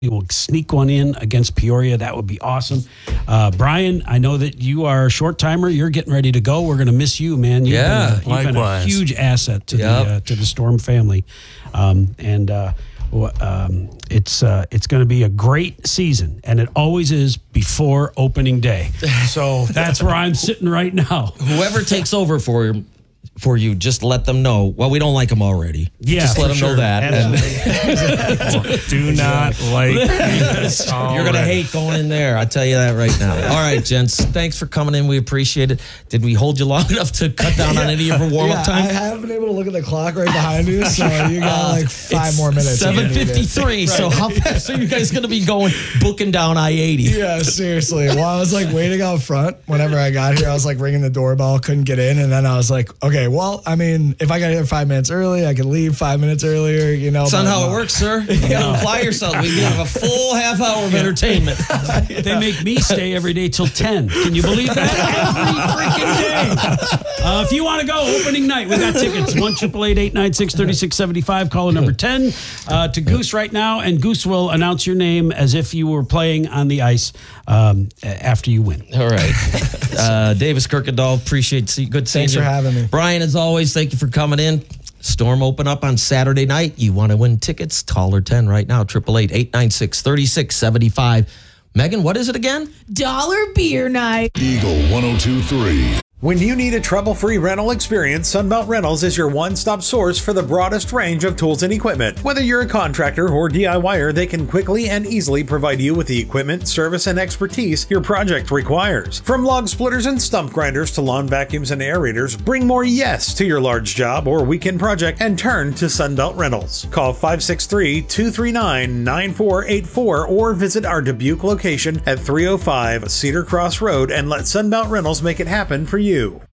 will sneak one in against Peoria. That would be awesome. Brian, I know that you are a short timer. You're getting ready to go. We're going to miss you, man. You've been a huge asset to the Storm family. It's going to be a great season, and it always is before opening day. So that's where I'm sitting right now. Whoever takes over for you, just let them know. Well, we don't like them already. Yeah, just let them know that. Do not like this. You're going to hate going in there. I'll tell you that right now. All right, gents. Thanks for coming in. We appreciate it. Did we hold you long enough to cut down on any of your warm-up time? I haven't been able to look at the clock right behind you, so you got like 5 more minutes. 7:53. So how fast are you guys going to be going, booking down I-80? Yeah, seriously. Well, I was like waiting out front. Whenever I got here, I was like ringing the doorbell, couldn't get in, and then I was like, okay, well, I mean, if I got here 5 minutes early, I could leave 5 minutes earlier, you know. That's not how it works, sir. You got to apply yourself. We give a full half hour of entertainment. They make me stay every day till 10. Can you believe that? Every freaking day. If you want to go, opening night, we got tickets. 1-888-896-3675. Caller number 10 to Goose right now, and Goose will announce your name as if you were playing on the ice after you win. All right. Davis Kirkendall, appreciate good seeing you. Thanks for having me. Brian, as always, thank you for coming in. Storm open up on Saturday night. You want to win tickets? Caller 10 right now, 888-896-3675. Megan, what is it again? Dollar Beer Night. Eagle 102.3. When you need a trouble-free rental experience, Sunbelt Rentals is your one-stop source for the broadest range of tools and equipment. Whether you're a contractor or DIYer, they can quickly and easily provide you with the equipment, service, and expertise your project requires. From log splitters and stump grinders to lawn vacuums and aerators, bring more yes to your large job or weekend project and turn to Sunbelt Rentals. Call 563-239-9484 or visit our Dubuque location at 305 Cedar Cross Road and let Sunbelt Rentals make it happen for you.